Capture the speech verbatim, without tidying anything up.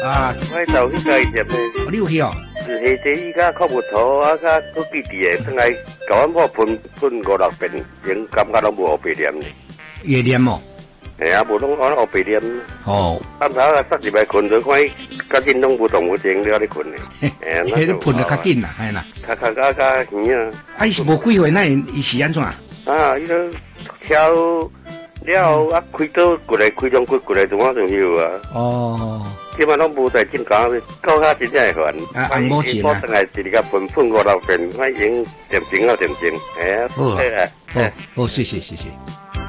啊， 我到去家店呢， 你有去哦？ 是下第一甲靠木头啊，甲搁地地的，等来搞完破喷喷五六遍，连感觉拢无后白念呢。 月念哦。 哎呀，无拢按后白念。 哦。 暗头啊，塞入来困就看伊较紧拢无动无静了咧困呢。哎呀， 迄个喷得较紧啦，系啦。 较较较较远啊。 啊，伊是无几岁，那伊是安怎？ 啊，伊都跳了啊，开刀过来，开张骨过来，就我就有啊。 哦。 基本拢无在进港，到下真正会烦。 啊，按摩钱啊。 我等来直直甲喷喷五六遍，我已经点睛啊点睛。哎呀， 好啊。好，好，谢谢，谢谢。